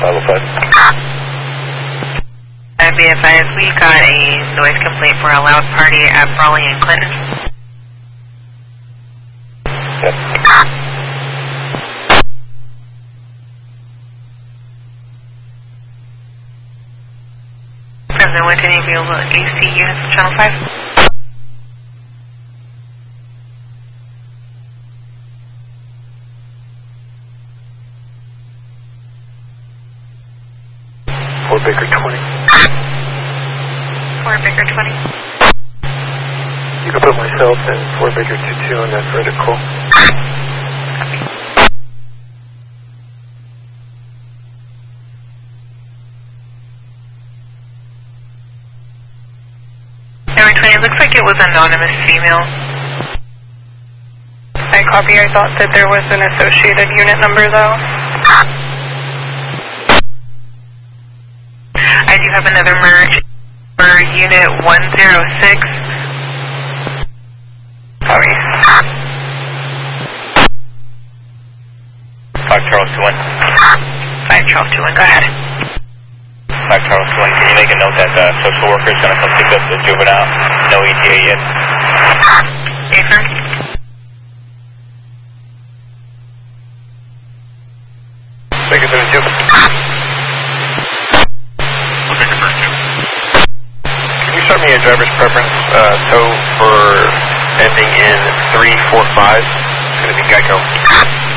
BFIs, we got a noise complaint for a loud party at Brawley and Clinton. Yep. From the Winton available AC units on Channel 5. Fort Baker 20. Fort Baker 20. You can put myself and Fort Baker 22 on that vertical. Copy. Number 20, looks like it was anonymous female. I copy. I thought that there was an associated unit number though. I do have another merge for unit 106. Copy. 5 Charles 21. 5 Charles 21, go ahead. 5 Charles 21, can you make a note that the social worker is going to come pick up the juvenile? No ETA yet. Affirm. Baker 32. Can you start me a driver's preference tow for ending in 345? It's going to be Geico.